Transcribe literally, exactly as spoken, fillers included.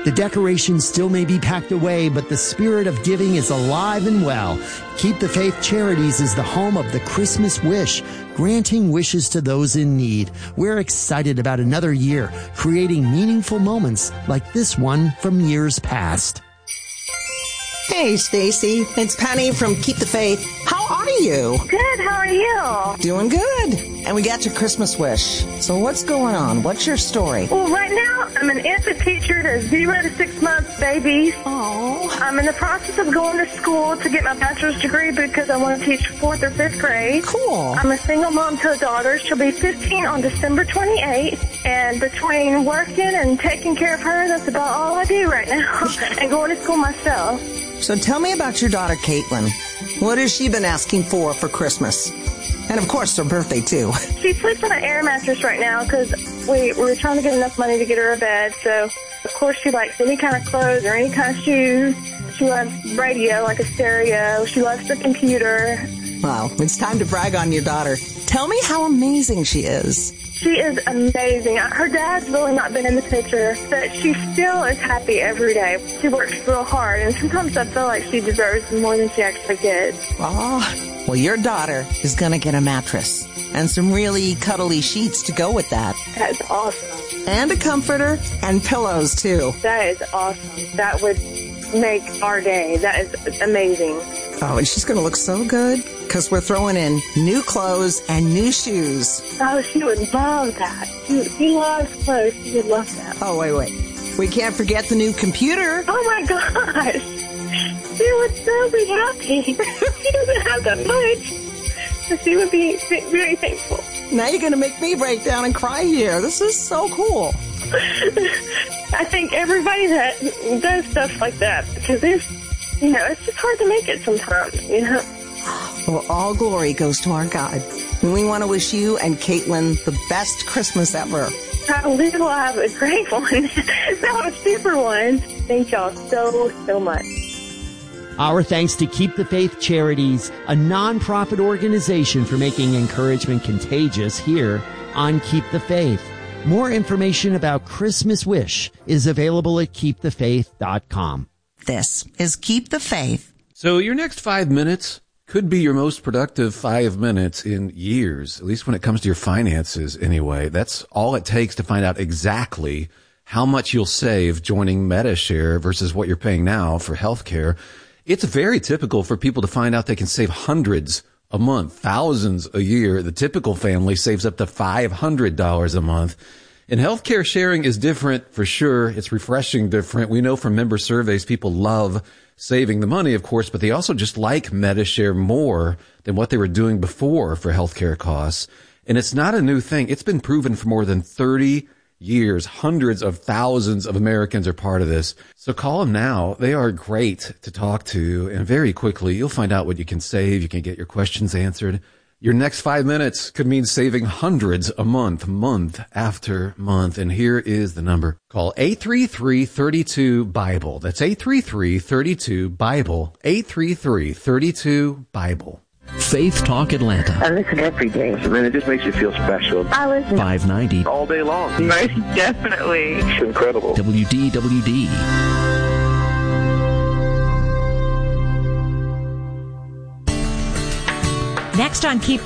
The decorations still may be packed away, but the spirit of giving is alive and well. Keep the Faith Charities is the home of the Christmas Wish, granting wishes to those in need. We're excited about another year, creating meaningful moments like this one from years past. Hey, Stacy. It's Penny from Keep the Faith. How are you? Good. How are you? Doing good. And we got your Christmas wish. So what's going on? What's your story? Well, right now, I'm an infant teacher to zero to six month babies. Oh. I'm in the process of going to school to get my bachelor's degree because I want to teach fourth or fifth grade. Cool. I'm a single mom to a daughter. She'll be fifteen on December twenty-eighth. And between working and taking care of her, that's about all I do right now. And going to school myself. So tell me about your daughter, Caitlin. What has she been asking for for Christmas? And, of course, her birthday, too. She sleeps on an air mattress right now because we, we're trying to get enough money to get her a bed. So, of course, she likes any kind of clothes or any kind of shoes. She loves radio, like a stereo. She loves the computer. Wow, it's time to brag on your daughter. Tell me how amazing she is. She is amazing. Her dad's really not been in the picture, but she still is happy every day. She works real hard, and sometimes I feel like she deserves more than she actually gets. Oh, well, your daughter is going to get a mattress and some really cuddly sheets to go with that. That's awesome. And a comforter and pillows, too. That is awesome. That would make our day. That is amazing. Oh, and she's going to look so good because we're throwing in new clothes and new shoes. Oh, she would love that. She, she loves clothes. She would love that. Oh, wait, wait. We can't forget the new computer. Oh, my gosh. She would so be happy. She doesn't have that much. So she would be very thankful. Now you're going to make me break down and cry here. This is so cool. I think everybody that does stuff like that, because there's, you know, it's just hard to make it sometimes, you know. Well, all glory goes to our God. And we want to wish you and Caitlin the best Christmas ever. I will have a great one. That was a super one. Thank y'all so, so much. Our thanks to Keep the Faith Charities, a nonprofit organization for making encouragement contagious here on Keep the Faith. More information about Christmas Wish is available at keep the faith dot com. This is Keep the Faith. So your next five minutes could be your most productive five minutes in years, at least when it comes to your finances anyway. That's all it takes to find out exactly how much you'll save joining Medi-Share versus what you're paying now for healthcare. It's very typical for people to find out they can save hundreds a month, thousands a year. The typical family saves up to five hundred dollars a month. And healthcare sharing is different for sure. It's refreshing different. We know from member surveys, people love saving the money, of course, but they also just like Medi-Share more than what they were doing before for healthcare costs. And it's not a new thing. It's been proven for more than thirty years. Hundreds of thousands of Americans are part of this. So call them now. They are great to talk to. And very quickly, you'll find out what you can save. You can get your questions answered. Your next five minutes could mean saving hundreds a month, month after month. And here is the number. Call eight three three, three two, BIBLE. That's eight three three, three two, BIBLE. eight three three, three two, BIBLE. Faith Talk Atlanta. I listen every day. I mean, it just makes you feel special. I listen. five ninety. All day long. Most definitely. It's incredible. W D W D. Next on Keep